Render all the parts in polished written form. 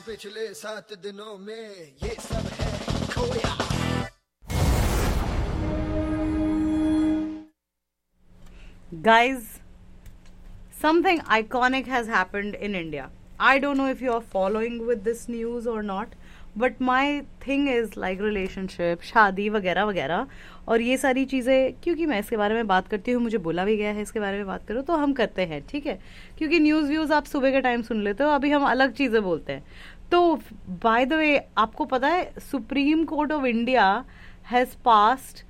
पिछले 7 दिनों में ये सब है खोया। Guys, something iconic has happened in India. I don't know if you are following with this news or not, but my thing is like relationship, शादी वगैरह वगैरह और ये सारी चीज़ें, क्योंकि मैं इसके बारे में बात करती हूँ, मुझे बोला भी गया है इसके बारे में बात करो, तो हम करते हैं, ठीक है। क्योंकि न्यूज़ व्यूज़ आप सुबह के टाइम सुन लेते हो, अभी हम अलग चीज़ें बोलते हैं। तो बाय द वे, आपको पता है supreme court of India has passed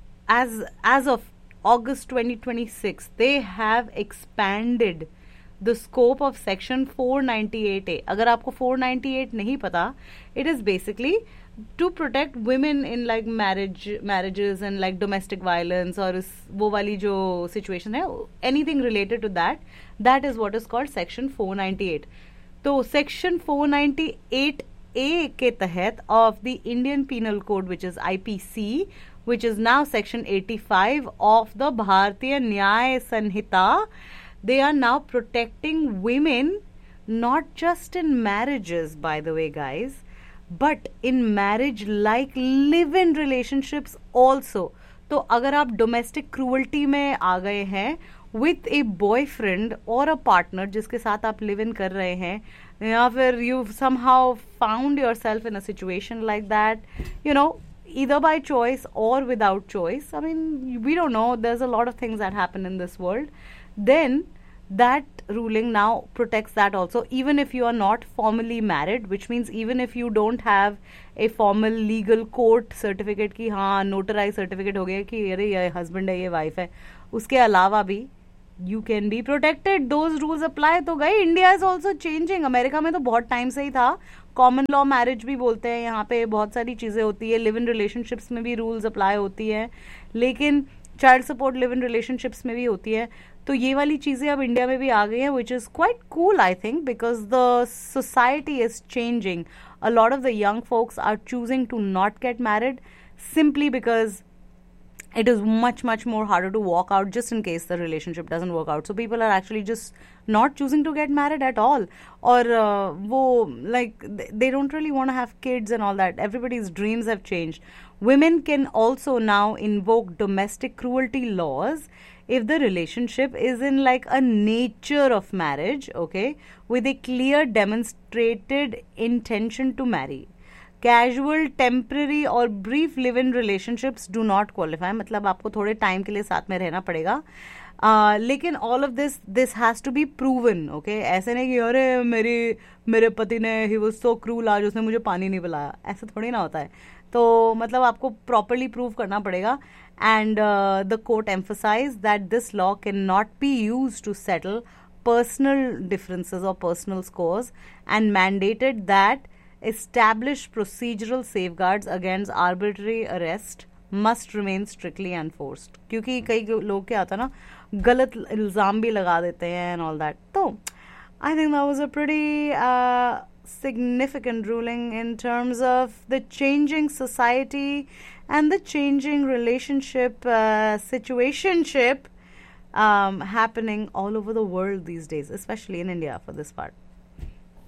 as of August 2026, they have expanded the scope of section 498A. अगर आपको 498 नहीं पता, it is basically to protect women in like marriages and like domestic violence और वो वाली जो situation है, anything related to that is what is called section 498. तो section 498A के तहत of the Indian Penal Code, which is IPC, which is now section 85 of the Bharatiya Nyaya Sanhita, they are now protecting women not just in marriages, by the way guys, but in marriage like live-in relationships also. तो अगर आप domestic cruelty में आ गए हैं with A boyfriend और a partner जिसके साथ आप लिव इन कर रहे हैं, या फिर you somehow found your self in a situation like that, you know, either by choice or without choice, I mean, we don't know, there's a lot of things that happen in this world, then that ruling now protects that also, even if you are not formally married, which means even if you don't have a formal legal court certificate कि हाँ notarized certificate हो गया कि अरे ये husband है ये wife है, उसके अलावा भी you can be protected, those rules apply. तो गई India is also changing. America में तो बहुत टाइम से ही था, कॉमन लॉ मैरिज भी बोलते हैं, यहाँ पे बहुत सारी चीज़ें होती है, लिव इन रिलेशनशिप्स में भी रूल्स अप्लाई होती है, लेकिन child support live in relationships में भी होती है. तो ये वाली चीज़ें अब इंडिया में भी आ गई हैं, which is quite cool I think, because the society is changing. A lot of the young folks are choosing to not get married simply because it is much more harder to walk out just in case the relationship doesn't work out. So people are actually just not choosing to get married at all, or wo like they don't really want to have kids and all that. Everybody's dreams have changed. Women can also now invoke domestic cruelty laws if the relationship is in like a nature of marriage, okay, with a clear demonstrated intention to marry. Casual, temporary और brief live in relationships do not qualify, मतलब आपको थोड़े time के लिए साथ में रहना पड़ेगा, लेकिन all of this has to be proven. Okay, ऐसे नहीं कि अरे मेरे पति ने ही वाज सो क्रूल, आज उसने मुझे पानी नहीं पिलाया, ऐसा थोड़ी ना होता है. तो मतलब आपको प्रॉपरली प्रूव करना पड़ेगा. And the court emphasise that this law can not be use to settle personal differences or personal scores, and mandated that established procedural safeguards against arbitrary arrest must remain strictly enforced. क्योंकि कई लोग क्या आता है ना, गलत इल्ज़ाम भी लगा देते हैं and all that. तो I think that was a pretty significant ruling in terms of the changing society and the changing relationship situationship happening all over the world these days, especially in India for this part.